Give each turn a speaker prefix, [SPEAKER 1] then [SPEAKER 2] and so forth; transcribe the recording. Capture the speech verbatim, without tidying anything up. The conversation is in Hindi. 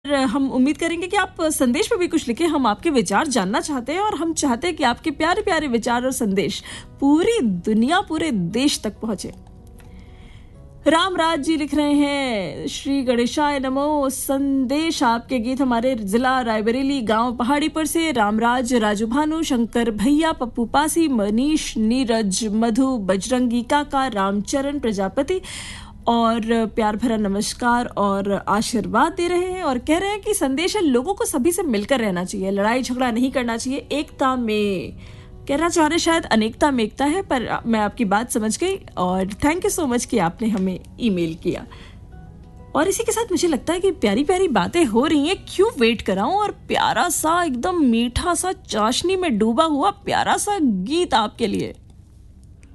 [SPEAKER 1] हम उम्मीद करेंगे कि आप संदेश में भी कुछ लिखें। हम आपके विचार जानना चाहते हैं और हम चाहते हैं कि आपके प्यारे प्यारे विचार और संदेश पूरी दुनिया, पूरे देश तक पहुंचे। रामराज जी लिख रहे हैं, श्री गणेशाय नमो। संदेश आपके गीत हमारे जिला रायबरेली गांव पहाड़ीपुर से रामराज, राजू भानु, शंकर भैया, पप्पू पासी, मनीष, नीरज, मधु, बजरंगी काका, रामचरण प्रजापति और प्यार भरा नमस्कार और आशीर्वाद दे रहे हैं और कह रहे हैं कि संदेश है लोगों को सभी से मिलकर रहना चाहिए, लड़ाई झगड़ा नहीं करना चाहिए, एकता में। कहना चाह रहे शायद अनेकता में एकता है, पर मैं आपकी बात समझ गई और थैंक यू सो मच कि आपने हमें ईमेल किया। और इसी के साथ मुझे लगता है कि प्यारी प्यारी बातें हो रही हैं, क्यों वेट कराऊं और प्यारा सा एकदम मीठा सा चाशनी में डूबा हुआ प्यारा सा गीत आपके लिए।